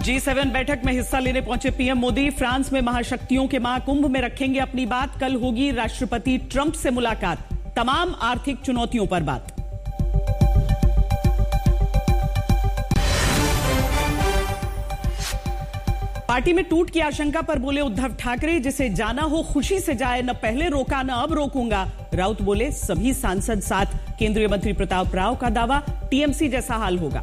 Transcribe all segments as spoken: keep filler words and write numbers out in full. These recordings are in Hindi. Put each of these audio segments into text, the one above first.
जी सेवन बैठक में हिस्सा लेने पहुंचे पीएम मोदी। फ्रांस में महाशक्तियों के महाकुंभ में रखेंगे अपनी बात। कल होगी राष्ट्रपति ट्रंप से मुलाकात। तमाम आर्थिक चुनौतियों पर बात। पार्टी में टूट की आशंका पर बोले उद्धव ठाकरे, जिसे जाना हो खुशी से जाए, न पहले रोका न अब रोकूंगा। राउत बोले सभी सांसद साथ। केंद्रीय मंत्री प्रताप राव का दावा, टीएमसी जैसा हाल होगा।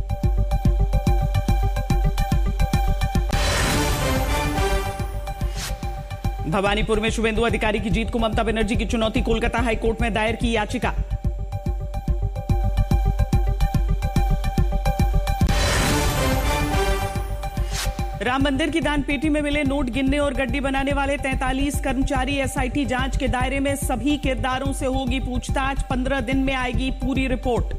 भवानीपुर में शुभेंदु अधिकारी की जीत को ममता बनर्जी की चुनौती। कोलकाता हाईकोर्ट में दायर की याचिका। राम मंदिर की दान पेटी में मिले नोट गिनने और गड्डी बनाने वाले तैंतालीस कर्मचारी। एसआईटी जांच के दायरे में सभी किरदारों से होगी पूछताछ। पंद्रह दिन में आएगी पूरी रिपोर्ट।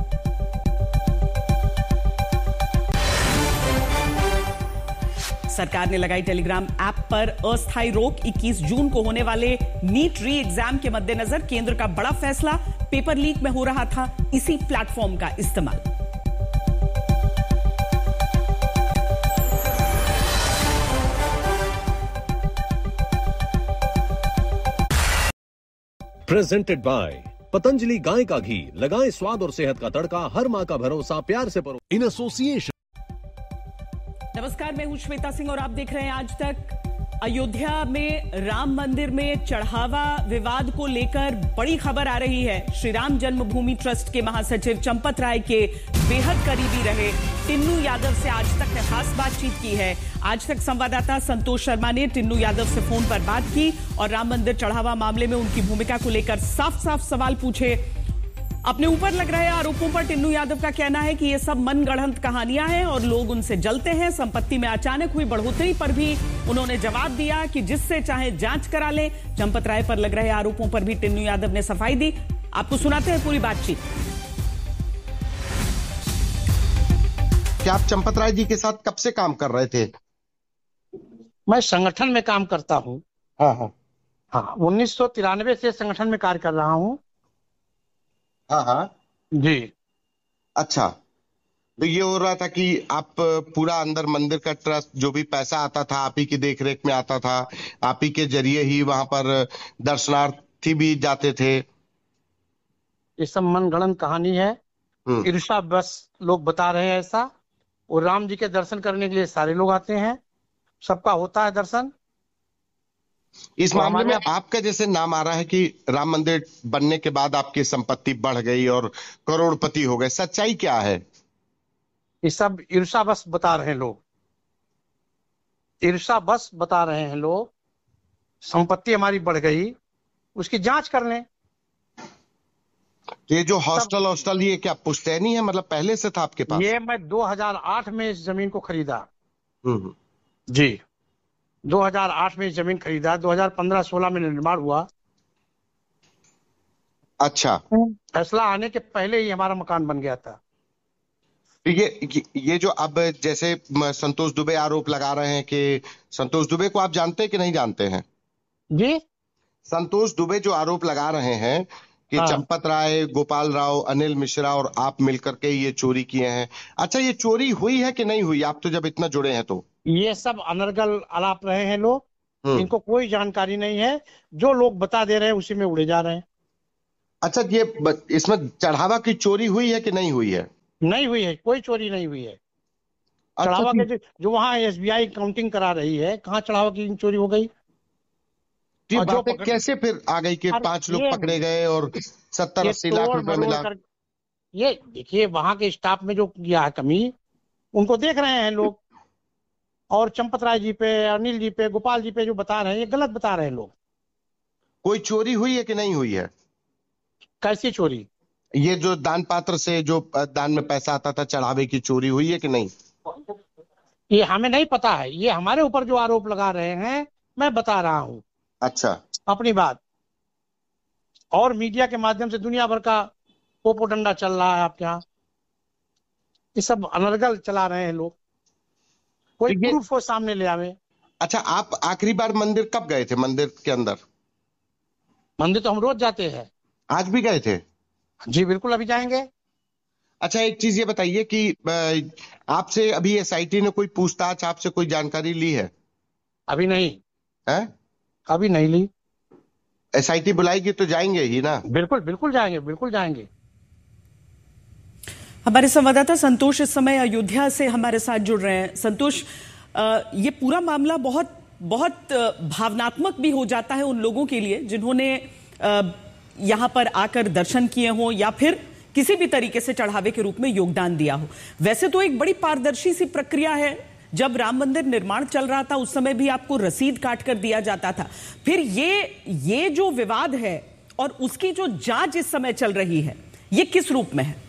सरकार ने लगाई टेलीग्राम ऐप पर अस्थायी रोक। इक्कीस जून को होने वाले नीट री एग्जाम के मद्देनजर केंद्र का बड़ा फैसला। पेपर लीक में हो रहा था इसी प्लेटफॉर्म का इस्तेमाल। प्रेजेंटेड बाय पतंजलि गाय का घी। लगाएं स्वाद और सेहत का तड़का। हर मां का भरोसा, प्यार से परो। In association. नमस्कार, मैं हूं श्वेता सिंह और आप देख रहे हैं आज तक। अयोध्या में राम मंदिर में चढ़ावा विवाद को लेकर बड़ी खबर आ रही है। श्री राम जन्मभूमि ट्रस्ट के महासचिव चंपत राय के बेहद करीबी रहे टिन्नू यादव से आज तक ने खास बातचीत की है। आज तक संवाददाता संतोष शर्मा ने टिन्नू यादव से फोन पर बात की और राम मंदिर चढ़ावा मामले में उनकी भूमिका को लेकर साफ साफ सवाल पूछे। अपने ऊपर लग रहे आरोपों पर टिन्नू यादव का कहना है कि ये सब मनगढ़ंत कहानियां हैं और लोग उनसे जलते हैं। संपत्ति में अचानक हुई बढ़ोतरी पर भी उन्होंने जवाब दिया कि जिससे चाहे जांच करा लें। चंपत राय पर लग रहे आरोपों पर भी टिन्नू यादव ने सफाई दी। आपको सुनाते हैं पूरी बातचीत। क्या आप चंपत राय जी के साथ कब से काम कर रहे थे? मैं संगठन में काम करता हूँ। हाँ हाँ हाँ, उन्नीस सौ तिरानवे से संगठन में कार्य कर रहा हूँ। हाँ हाँ जी। अच्छा, तो ये हो रहा था कि आप पूरा अंदर मंदिर का ट्रस्ट, जो भी पैसा आता था आप ही की देखरेख में आता था, आप ही के जरिए ही वहां पर दर्शनार्थी भी जाते थे। ये सब मनगढ़ंत कहानी है। ईर्षा बस लोग बता रहे हैं ऐसा। और राम जी के दर्शन करने के लिए सारे लोग आते हैं, सबका होता है दर्शन। इस मामले में आपका जैसे नाम आ रहा है कि राम मंदिर बनने के बाद आपकी संपत्ति बढ़ गई और करोड़पति हो गए, सच्चाई क्या है? ये सब ईर्षा बस बता रहे हैं लोग। ईर्षा बस बता रहे हैं लोग। संपत्ति हमारी बढ़ गई, उसकी जांच कर लें। ये जो हॉस्टल हॉस्टल ये क्या पुश्तैनी है, मतलब पहले से था आपके पास? ये मैं दो हज़ार आठ में इस जमीन को खरीदा। जी, दो हज़ार आठ में जमीन खरीदा। दो हज़ार पंद्रह सोलह में निर्माण हुआ। अच्छा, फैसला आने के पहले ही हमारा मकान बन गया था। ये ये जो अब जैसे संतोष दुबे आरोप लगा रहे हैं कि संतोष दुबे को आप जानते हैं कि नहीं जानते हैं? जी, संतोष दुबे जो आरोप लगा रहे हैं कि हाँ। चंपत राय, गोपाल राव, अनिल मिश्रा और आप मिलकर के ये चोरी किए हैं। अच्छा, ये चोरी हुई है कि नहीं हुई? आप तो जब इतना जुड़े हैं तो। ये सब अनर्गल आलाप रहे हैं लोग, इनको कोई जानकारी नहीं है। जो लोग बता दे रहे हैं उसी में उड़े जा रहे हैं। अच्छा, ये इसमें चढ़ावा की चोरी हुई है कि नहीं हुई है? नहीं हुई है, कोई चोरी नहीं हुई है। अच्छा, चढ़ावा के जो, जो वहाँ एसबीआई काउंटिंग करा रही है, कहाँ चढ़ावा की चोरी हो गई? और जो पकड़... कैसे फिर आ गई कि पांच लोग पकड़े गए और सत्तर अस्सी लाख रुपए मिला? ये देखिए, वहां के स्टाफ में जो किया है कमी, उनको देख रहे हैं लोग। और चंपत राय जी पे, अनिल जी पे, गोपाल जी पे जो बता रहे हैं, ये गलत बता रहे हैं लोग। कोई चोरी हुई है कि नहीं हुई है? कैसी चोरी? ये जो दान पात्र से जो दान में पैसा आता था, चढ़ावे की चोरी हुई है कि नहीं? ये हमें नहीं पता है। ये हमारे ऊपर जो आरोप लगा रहे हैं, मैं बता रहा हूँ। अच्छा, अपनी बात। और मीडिया के माध्यम से दुनिया भर का पोपो डंडा चल रहा है आपके यहाँ। ये सब अनर्गल चला रहे हैं लोग। कोई प्रूफ को सामने ले आवे। अच्छा, आप आखिरी बार मंदिर कब गए थे? मंदिर के अंदर? मंदिर तो हम रोज जाते हैं। आज भी गए थे? जी बिल्कुल, अभी जाएंगे। अच्छा, एक चीज ये बताइए कि आपसे अभी एसआईटी ने कोई पूछताछ, आपसे कोई जानकारी ली है? अभी नहीं है? अभी नहीं ली। एसआईटी बुलाएगी तो जाएंगे ही ना? बिल्कुल बिल्कुल जाएंगे, बिल्कुल जाएंगे। हमारे संवाददाता संतोष इस समय अयोध्या से हमारे साथ जुड़ रहे हैं। संतोष, ये पूरा मामला बहुत बहुत भावनात्मक भी हो जाता है उन लोगों के लिए जिन्होंने यहाँ पर आकर दर्शन किए हों या फिर किसी भी तरीके से चढ़ावे के रूप में योगदान दिया हो। वैसे तो एक बड़ी पारदर्शी सी प्रक्रिया है। जब राम मंदिर निर्माण चल रहा था उस समय भी आपको रसीद काट कर दिया जाता था। फिर ये ये जो विवाद है और उसकी जो जांच इस समय चल रही है, ये किस रूप में है?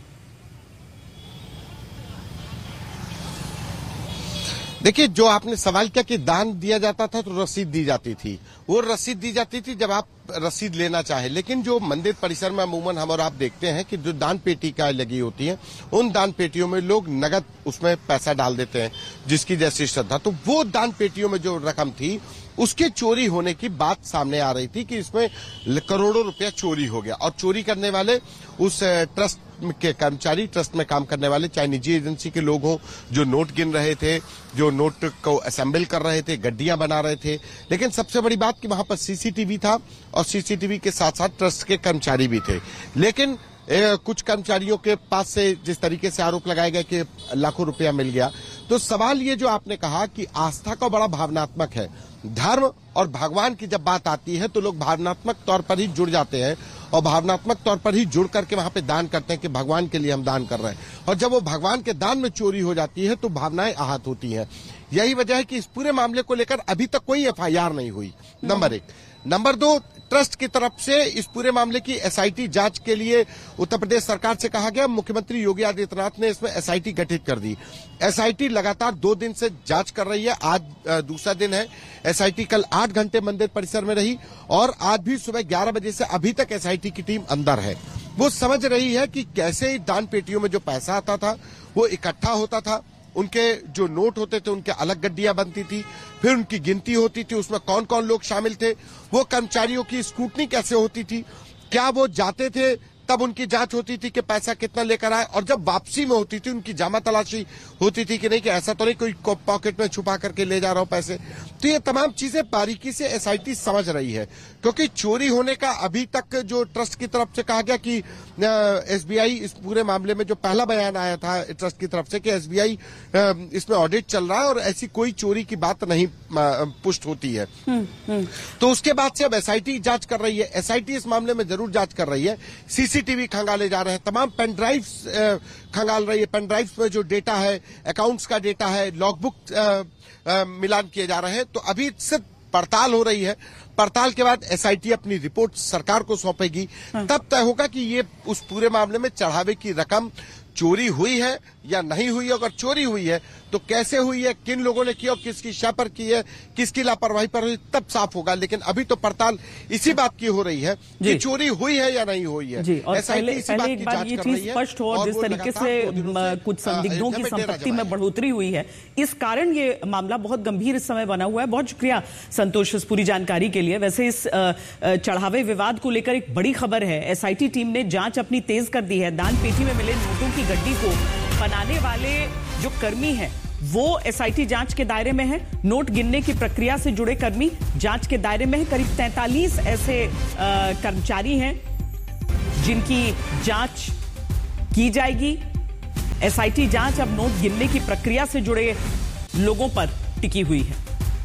देखिए, जो आपने सवाल किया कि दान दिया जाता था तो रसीद दी जाती थी, वो रसीद दी जाती थी जब आप रसीद लेना चाहे। लेकिन जो मंदिर परिसर में अमूमन हम और आप देखते हैं कि जो दान पेटी का लगी होती है, उन दान पेटियों में लोग नगद उसमें पैसा डाल देते हैं जिसकी जैसी श्रद्धा। तो वो दान पेटियों में जो रकम थी उसके चोरी होने की बात सामने आ रही थी कि इसमें करोड़ों रुपया चोरी हो गया। और चोरी करने वाले उस ट्रस्ट के कर्मचारी, ट्रस्ट में काम करने वाले, चाहे निजी एजेंसी के लोग हों, जो नोट गिन रहे थे, जो नोट को असेंबल कर रहे थे, गड्डियां बना रहे थे। लेकिन सबसे बड़ी बात कि वहां पर सीसीटीवी था और सीसीटीवी के साथ साथ ट्रस्ट के कर्मचारी भी थे। लेकिन ए, कुछ कर्मचारियों के पास से जिस तरीके से आरोप लगाए गए कि लाखों रुपया मिल गया, तो सवाल ये जो आपने कहा कि आस्था का बड़ा भावनात्मक है। धर्म और भगवान की जब बात आती है तो लोग भावनात्मक तौर पर ही जुड़ जाते हैं और भावनात्मक तौर पर ही जुड़ करके वहां पे दान करते हैं कि भगवान के लिए हम दान कर रहे हैं। और जब वो भगवान के दान में चोरी हो जाती है तो भावनाएं आहत होती हैं। यही वजह है कि इस पूरे मामले को लेकर अभी तक कोई एफआईआर नहीं हुई, नंबर एक। नंबर दो, ट्रस्ट की तरफ से इस पूरे मामले की एसआईटी जांच के लिए उत्तर प्रदेश सरकार से कहा गया। मुख्यमंत्री योगी आदित्यनाथ ने इसमें एसआईटी गठित कर दी। एसआईटी लगातार दो दिन से जांच कर रही है। आज दूसरा दिन है। एसआईटी कल आठ घंटे मंदिर परिसर में रही और आज भी सुबह ग्यारह बजे से अभी तक एसआईटी की टीम अंदर है। वो समझ रही है कि कैसे दान पेटियों में जो पैसा आता था वो इकट्ठा होता था, उनके जो नोट होते थे उनके अलग गड्डियां बनती थी, फिर उनकी गिनती होती थी, उसमें कौन कौन लोग शामिल थे, वो कर्मचारियों की स्क्रूटनी कैसे होती थी, क्या वो जाते थे तब उनकी जांच होती थी कि पैसा कितना लेकर आए, और जब वापसी में होती थी उनकी जामा तलाशी होती थी कि नहीं कि ऐसा तो नहीं कोई पॉकेट में छुपा करके ले जा रहा हो पैसे। तो ये तमाम चीजें बारीकी से एसआईटी समझ रही है, क्योंकि चोरी होने का अभी तक जो ट्रस्ट की तरफ से कहा गया कि एसबीआई इस पूरे मामले में जो पहला बयान आया था ट्रस्ट की तरफ से कि एसबीआई इसमें ऑडिट चल रहा है और ऐसी कोई चोरी की बात नहीं पुष्ट होती है। तो उसके बाद से अब एसआईटी जांच कर रही है। एसआईटी इस मामले में जरूर जांच कर रही है। सीसीटीवी खंगाले जा रहे हैं, तमाम पेन ड्राइव्स खंगाल रही है। पेन ड्राइव्स में जो डेटा है, अकाउंट्स का डेटा है, लॉगबुक मिलान किए जा रहे हैं। तो अभी सिर्फ पड़ताल हो रही है। पड़ताल के बाद एसआईटी अपनी रिपोर्ट सरकार को सौंपेगी। तब तय होगा कि ये उस पूरे मामले में चढ़ावे की रकम चोरी हुई है या नहीं हुई है। अगर चोरी हुई है तो कैसे हुई है, किन लोगों ने की और किसकी शय पर की है, किसकी लापरवाही पर हुई, तब साफ होगा। लेकिन अभी तो पड़ताल इसी बात की हो रही है कि चोरी हुई है या नहीं हुई है। जी, और पहले, पहले एक बार ये चीज स्पष्ट हो, और जिस तरीके से कुछ संदिग्धों की संपत्ति में बढ़ोतरी हुई है, इस कारण ये मामला बहुत गंभीर इस समय बना हुआ है। बहुत शुक्रिया संतोष इस पूरी जानकारी के लिए। वैसे इस चढ़ावे विवाद को लेकर एक बड़ी खबर है। एसआईटी टीम ने जांच अपनी तेज कर दी है। दान पेटी में मिले नोटों की गड्डी को बनाने वाले जो कर्मी हैं वो एसआईटी जांच के दायरे में है। नोट गिनने की प्रक्रिया से जुड़े कर्मी जांच के दायरे में है। करीब तैंतालीस ऐसे कर्मचारी हैं जिनकी जांच की जाएगी। एसआईटी जांच अब नोट गिनने की प्रक्रिया से जुड़े लोगों पर टिकी हुई है।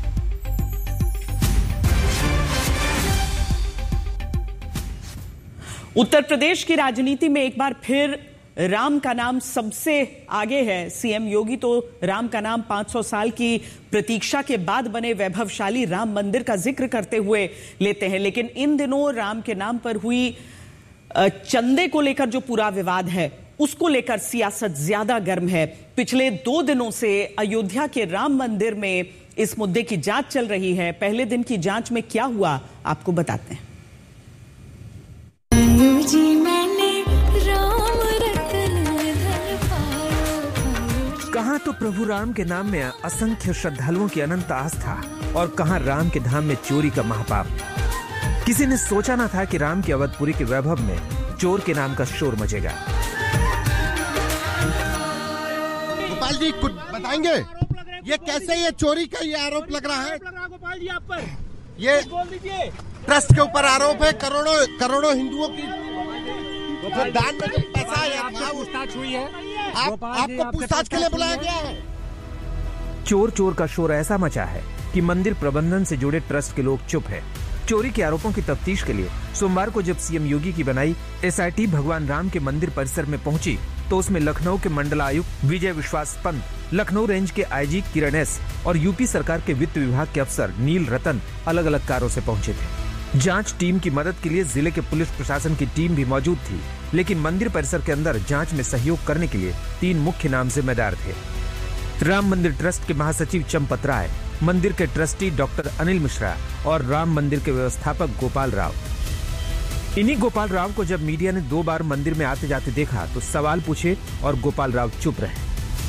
उत्तर प्रदेश की राजनीति में एक बार फिर राम का नाम सबसे आगे है। सीएम योगी तो राम का नाम पाँच सौ साल की प्रतीक्षा के बाद बने वैभवशाली राम मंदिर का जिक्र करते हुए लेते हैं। लेकिन इन दिनों राम के नाम पर हुई चंदे को लेकर जो पूरा विवाद है उसको लेकर सियासत ज्यादा गर्म है। पिछले दो दिनों से अयोध्या के राम मंदिर में इस मुद्दे की जांच चल रही है। पहले दिन की जांच में क्या हुआ आपको बताते हैं। कहां तो प्रभु राम के नाम में असंख्य श्रद्धालुओं की अनंत आस्था और कहां राम के धाम में चोरी का महापाप। किसी ने सोचा ना था कि राम की अवधपुरी के वैभव में चोर के नाम का शोर मचेगा। गोपाल जी कुछ बताएंगे, ये कैसे ये चोरी का ये आरोप लग रहा है? गोपाल जी आप पर ये बोल दीजिए। ट्रस्ट के ऊपर आरोप है, करोड़ों करोड़ों हिंदुओं की जो दान में जो पैसा आया था पूछताछ हुई है। आप, आपको पूछताछ के लिए बुलाया गया है। चोर चोर का शोर ऐसा मचा है कि मंदिर प्रबंधन से जुड़े ट्रस्ट के लोग चुप हैं। चोरी के आरोपों की तफ्तीश के लिए सोमवार को जब सीएम योगी की बनाई एसआईटी भगवान राम के मंदिर परिसर में पहुंची तो उसमें लखनऊ के मंडलायुक्त विजय विश्वास पंत, लखनऊ रेंज के आईजी किरण एस और यूपी सरकार के वित्त विभाग के अफसर नील रतन अलग अलग कारों से पहुंचे थे। जांच टीम की मदद के लिए जिले के पुलिस प्रशासन की टीम भी मौजूद थी, लेकिन मंदिर परिसर के अंदर जांच में सहयोग करने के लिए तीन मुख्य नाम जिम्मेदार थे। राम मंदिर ट्रस्ट के महासचिव चंपत राय, मंदिर के ट्रस्टी डॉक्टर अनिल मिश्रा और राम मंदिर के व्यवस्थापक गोपाल राव। इन्हीं गोपाल राव को जब मीडिया ने दो बार मंदिर में आते जाते देखा तो सवाल पूछे और गोपाल राव चुप रहे।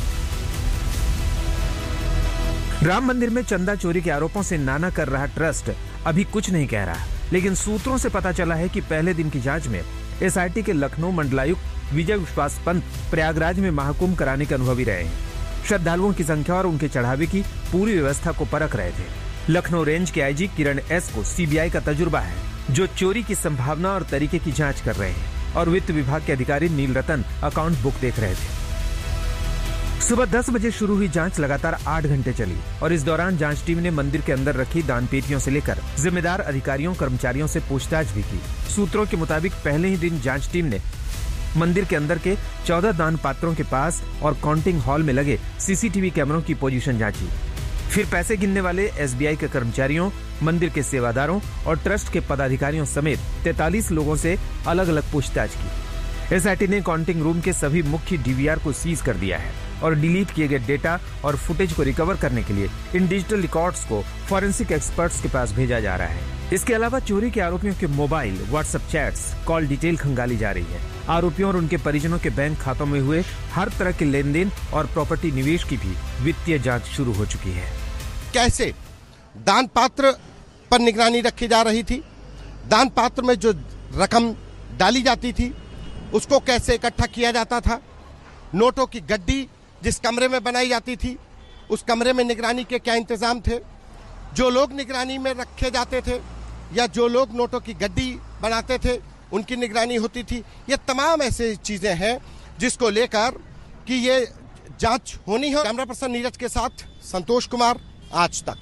राम मंदिर में चंदा चोरी के आरोपों से नाना कर रहा ट्रस्ट अभी कुछ नहीं कह रहा, लेकिन सूत्रों से पता चला है कि पहले दिन की जांच में एसआईटी के लखनऊ मंडलायुक्त विजय विश्वास पंत प्रयागराज में महाकुंभ कराने के अनुभवी रहे हैं। श्रद्धालुओं की संख्या और उनके चढ़ावे की पूरी व्यवस्था को परख रहे थे। लखनऊ रेंज के आईजी किरण एस को सीबीआई का तजुर्बा है, जो चोरी की संभावना और तरीके की जांच कर रहे हैं, और वित्त विभाग के अधिकारी नील रतन अकाउंट बुक देख रहे थे। सुबह दस बजे शुरू हुई जांच लगातार आठ घंटे चली और इस दौरान जांच टीम ने मंदिर के अंदर रखी दान पेटियों से लेकर जिम्मेदार अधिकारियों कर्मचारियों से पूछताछ भी की। सूत्रों के मुताबिक पहले ही दिन जांच टीम ने मंदिर के अंदर के चौदह दान पात्रों के पास और काउंटिंग हॉल में लगे सीसीटीवी कैमरों की पोजीशन जांची। फिर पैसे गिनने वाले एसबीआई के कर्मचारियों, मंदिर के सेवादारों और ट्रस्ट के पदाधिकारियों समेत तैंतालीस लोगों से अलग अलग पूछताछ की। एसआईटी ने काउंटिंग रूम के सभी मुख्य डीवीआर को सीज कर दिया है और डिलीट किए गए डेटा और फुटेज को रिकवर करने के लिए इन डिजिटल रिकॉर्ड्स को फॉरेंसिक एक्सपर्ट्स के पास भेजा जा रहा है। इसके अलावा चोरी के आरोपियों के mobile, WhatsApp chats, call detail खंगाली जा रही है। आरोपियों और उनके परिजनों के बैंक खातों में हुए हर तरह के लेन देन और प्रॉपर्टी निवेश की भी वित्तीय जांच शुरू हो चुकी है। कैसे दान पात्र पर निगरानी रखी जा रही थी, दान पात्र में जो रकम डाली जाती थी उसको कैसे इकट्ठा किया जाता था, नोटों की गड्डी जिस कमरे में बनाई जाती थी उस कमरे में निगरानी के क्या इंतजाम थे, जो लोग निगरानी में रखे जाते थे या जो लोग नोटों की गड्डी बनाते थे उनकी निगरानी होती थी। ये तमाम ऐसे चीजें हैं जिसको लेकर कि ये जांच होनी है। कैमरा पर्सन नीरज के साथ संतोष कुमार, आज तक।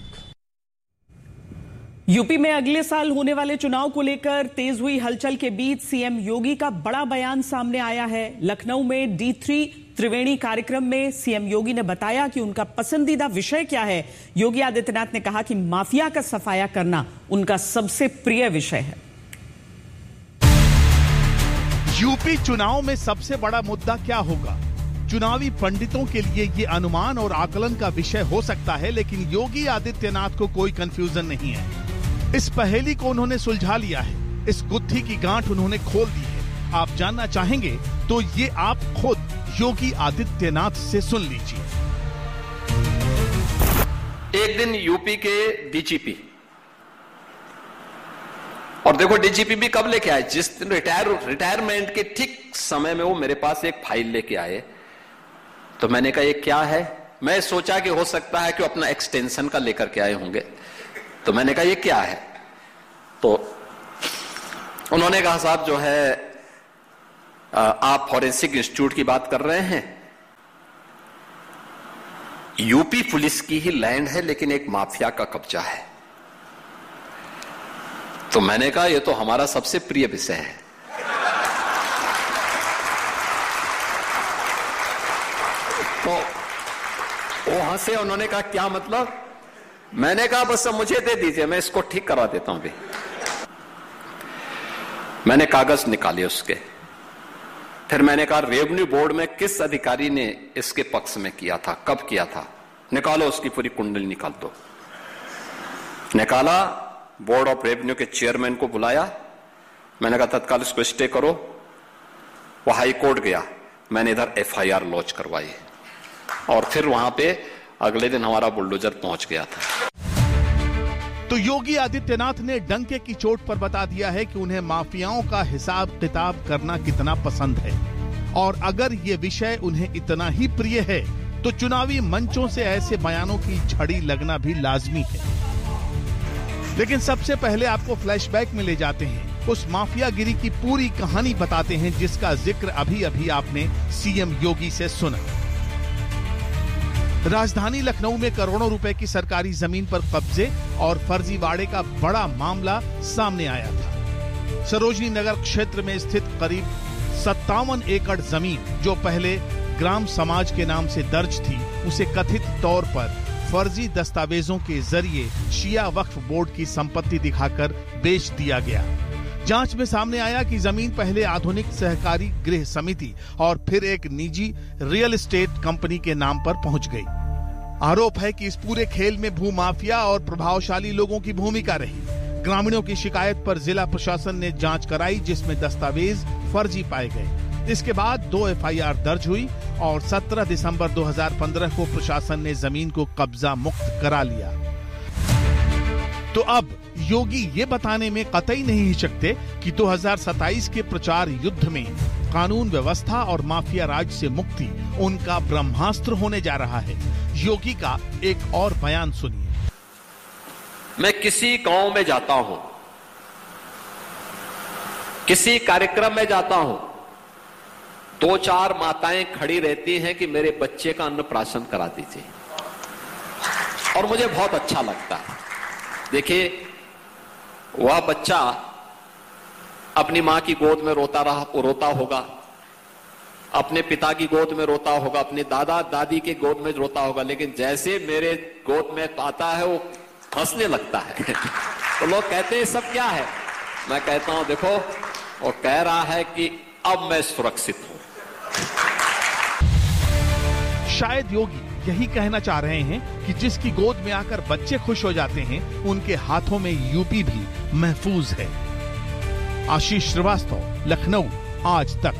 यूपी में अगले साल होने वाले चुनाव को लेकर तेज हुई हलचल के बीच सीएम योगी का बड़ा बयान सामने आया है। लखनऊ में डी थ्री त्रिवेणी कार्यक्रम में सीएम योगी ने बताया कि उनका पसंदीदा विषय क्या है। योगी आदित्यनाथ ने कहा कि माफिया का सफाया करना उनका सबसे प्रिय विषय है। यूपी चुनाव में सबसे बड़ा मुद्दा क्या होगा? चुनावी पंडितों के लिए ये अनुमान और आकलन का विषय हो सकता है, लेकिन योगी आदित्यनाथ को कोई कंफ्यूजन नहीं है। इस पहेली को उन्होंने सुलझा लिया है, इस गुत्थी की गांठ उन्होंने खोल दी है। आप जानना चाहेंगे तो ये आप खुद योगी आदित्यनाथ से सुन लीजिए। एक दिन यूपी के डीजीपी, और देखो डीजीपी भी कब लेके आए, जिस दिन रिटायर रिटायरमेंट के ठीक समय में वो मेरे पास एक फाइल लेके आए। तो मैंने कहा ये क्या है? मैं सोचा कि हो सकता है कि वो अपना एक्सटेंशन का लेकर के आए होंगे। तो मैंने कहा ये क्या है? तो उन्होंने कहा साहब जो है आप फॉरेंसिक इंस्टीट्यूट की बात कर रहे हैं, यूपी पुलिस की ही लैंड है लेकिन एक माफिया का कब्जा है। तो मैंने कहा ये तो हमारा सबसे प्रिय विषय है। तो वो हंसे, उन्होंने कहा क्या मतलब? मैंने कहा बस मुझे दे दीजिए, मैं इसको ठीक करवा देता हूं। भी मैंने कागज निकाले उसके, फिर मैंने कहा रेवेन्यू बोर्ड में किस अधिकारी ने इसके पक्ष में किया था, कब किया था, निकालो उसकी पूरी कुंडली निकाल दो। निकाला, बोर्ड ऑफ रेवेन्यू के चेयरमैन को बुलाया, मैंने कहा तत्काल इसको स्टे करो। वो हाई कोर्ट गया, मैंने इधर एफआईआर लॉन्च करवाई और फिर वहां पे अगले दिन हमारा बुलडोजर पहुंच गया था। तो योगी आदित्यनाथ ने डंके की चोट पर बता दिया है कि उन्हें माफियाओं का हिसाब किताब करना कितना पसंद है, और अगर ये विषय उन्हें इतना ही प्रिय है तो चुनावी मंचों से ऐसे बयानों की झड़ी लगना भी लाजमी है। लेकिन सबसे पहले आपको फ्लैशबैक में ले जाते हैं, उस माफियागिरी की पूरी कहानी बताते हैं जिसका जिक्र अभी अभी आपने सीएम योगी से सुना। राजधानी लखनऊ में करोड़ों रुपए की सरकारी जमीन पर कब्जे और फर्जीवाड़े का बड़ा मामला सामने आया था। सरोजनी नगर क्षेत्र में स्थित करीब सत्तावन एकड़ जमीन जो पहले ग्राम समाज के नाम से दर्ज थी, उसे कथित तौर पर फर्जी दस्तावेजों के जरिए शिया वक्फ बोर्ड की संपत्ति दिखाकर बेच दिया गया। जांच में सामने आया कि जमीन पहले आधुनिक सहकारी गृह समिति और फिर एक निजी रियल एस्टेट कंपनी के नाम पर पहुंच गई। आरोप है कि इस पूरे खेल में भूमाफिया और प्रभावशाली लोगों की भूमिका रही। ग्रामीणों की शिकायत पर जिला प्रशासन ने जांच कराई, जिसमें दस्तावेज फर्जी पाए गए। इसके बाद दो एफ आई आर दर्ज हुई और सत्रह दिसंबर दो हज़ार पंद्रह को प्रशासन ने जमीन को कब्जा मुक्त करा लिया। तो अब योगी ये बताने में कतई नहीं हिचकते कि दो हज़ार सत्ताईस के प्रचार युद्ध में कानून व्यवस्था और माफिया राज से मुक्ति उनका ब्रह्मास्त्र होने जा रहा है। योगी का एक और बयान सुनिए। मैं किसी गांव में जाता हूं, किसी कार्यक्रम में जाता हूं, दो चार माताएं खड़ी रहती हैं कि मेरे बच्चे का अन्नप्राशन करा दीजिए, और मुझे बहुत अच्छा लगता है। देखिए, वह बच्चा अपनी मां की गोद में रोता रहा रोता होगा, अपने पिता की गोद में रोता होगा, अपने दादा दादी के गोद में रोता होगा, लेकिन जैसे मेरे गोद में आता है वो हंसने लगता है। तो लोग कहते हैं सब क्या है? मैं कहता हूं देखो, वो कह रहा है कि अब मैं सुरक्षित हूं। शायद योगी यही कहना चाह रहे हैं कि जिसकी गोद में आकर बच्चे खुश हो जाते हैं, उनके हाथों में यूपी भी महफूज है। आशीष श्रीवास्तव, लखनऊ, आज तक।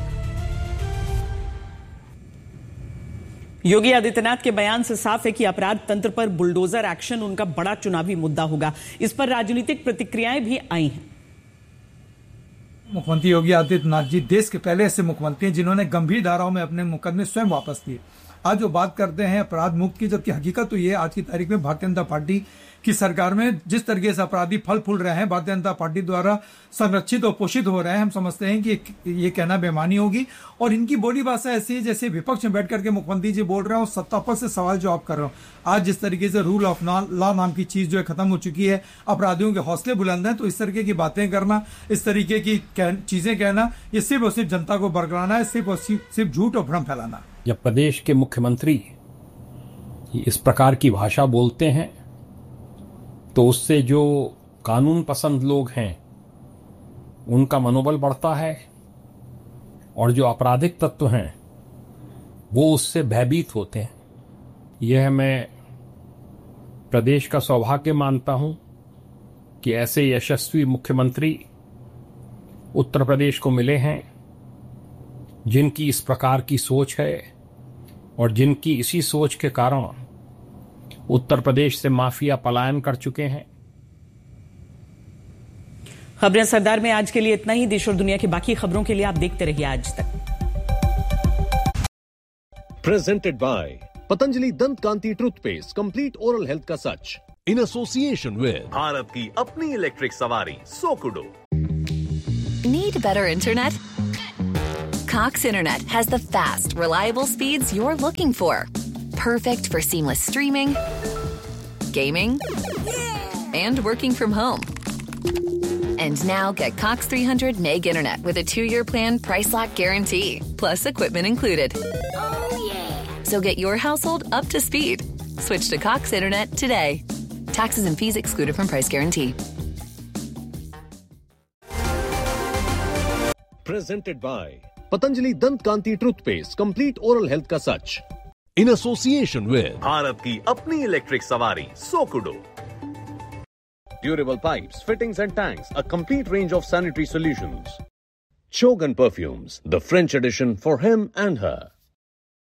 योगी आदित्यनाथ के बयान से साफ है कि अपराध तंत्र पर बुलडोजर एक्शन उनका बड़ा चुनावी मुद्दा होगा। इस पर राजनीतिक प्रतिक्रियाएं भी आई हैं। मुख्यमंत्री योगी आदित्यनाथ जी देश के पहले ऐसे मुख्यमंत्री हैं जिन्होंने गंभीर धाराओं में अपने मुकदमे स्वयं वापस लिए। आज जो बात करते हैं अपराध मुक्त की, जबकि हकीकत तो ये आज की तारीख में भारतीय जनता पार्टी की सरकार में जिस तरीके से अपराधी फल फूल रहे हैं, भारतीय जनता पार्टी द्वारा संरक्षित और पोषित हो रहे हैं, हम समझते हैं कि ये कहना बेमानी होगी। और इनकी बोली भाषा ऐसी है जैसे विपक्ष में बैठ करके मुख्यमंत्री जी बोल रहे हो, सत्ता पर से सवाल जवाब कर रहे हो। आज जिस तरीके से रूल ऑफ लॉ नाम की चीज जो है खत्म हो चुकी है, अपराधियों के हौसले बुलंद हैं, तो इस तरीके की बातें करना, इस तरीके की चीजें कहना, ये सिर्फ और सिर्फ जनता को बरगलाना है, सिर्फ और सिर्फ झूठ और भ्रम फैलाना। जब प्रदेश के मुख्यमंत्री इस प्रकार की भाषा बोलते हैं तो उससे जो कानून पसंद लोग हैं उनका मनोबल बढ़ता है, और जो आपराधिक तत्व हैं वो उससे भयभीत होते हैं। यह मैं प्रदेश का सौभाग्य मानता हूं कि ऐसे यशस्वी मुख्यमंत्री उत्तर प्रदेश को मिले हैं, जिनकी इस प्रकार की सोच है और जिनकी इसी सोच के कारण उत्तर प्रदेश से माफिया पलायन कर चुके हैं। खबरें सरदार में आज के लिए इतना ही। देश और दुनिया की बाकी खबरों के लिए आप देखते रहिए आज तक। प्रेजेंटेड बाय पतंजलि दंत कांति टूथपेस्ट, कंप्लीट ओरल हेल्थ का सच, इन एसोसिएशन विद भारत की अपनी इलेक्ट्रिक सवारी सोकुडो। Need better internet? Cox Internet has the fast, reliable speeds you're looking for. Perfect for seamless streaming, gaming, and working from home. And now get Cox three hundred meg internet with a two-year plan, price lock guarantee, plus equipment included. Oh yeah! So get your household up to speed. Switch to Cox Internet today. Taxes and fees excluded from price guarantee. Presented by Patanjali दंत कांति टूथपेस्ट, कंप्लीट ओरल हेल्थ का सच, इन एसोसिएशन विद भारत की अपनी इलेक्ट्रिक सवारी सोकुडो। Durable pipes, fittings and tanks, a complete range of sanitary solutions. Chogan Perfumes, the French edition for him and her.